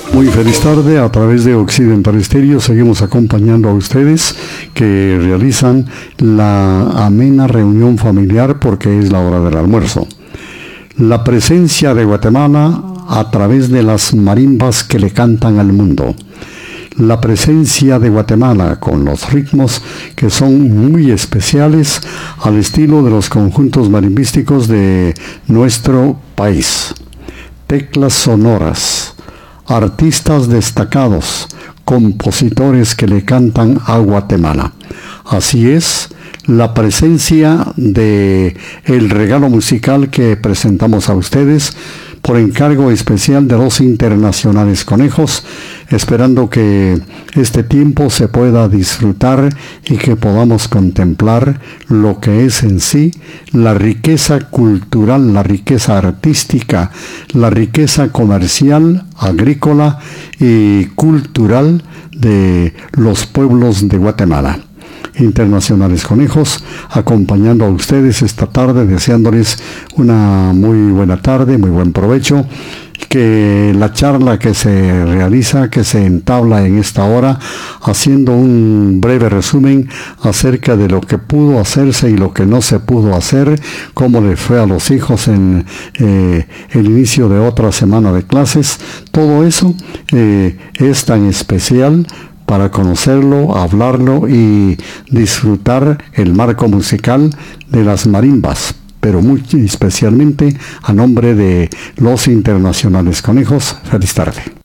Muy feliz tarde, a través de Occidental Estéreo seguimos acompañando a ustedes que realizan la amena reunión familiar porque es la hora del almuerzo. La presencia de Guatemala a través de las marimbas que le cantan al mundo. La presencia de Guatemala con los ritmos que son muy especiales al estilo de los conjuntos marimbísticos de nuestro país. Teclas sonoras, artistas destacados, compositores que le cantan a Guatemala. Así es, la presencia de el regalo musical que presentamos a ustedes por encargo especial de los Internacionales Conejos, esperando que este tiempo se pueda disfrutar y que podamos contemplar lo que es en sí la riqueza cultural, la riqueza artística, la riqueza comercial, agrícola y cultural de los pueblos de Guatemala. Internacionales Conejos, acompañando a ustedes esta tarde, deseándoles una muy buena tarde, muy buen provecho, que la charla que se realiza, que se entabla en esta hora, haciendo un breve resumen acerca de lo que pudo hacerse y lo que no se pudo hacer, cómo le fue a los hijos en el inicio de otra semana de clases, todo eso es tan especial para conocerlo, hablarlo y disfrutar el marco musical de las marimbas, pero muy especialmente a nombre de los Internacionales Conejos. Feliz tarde.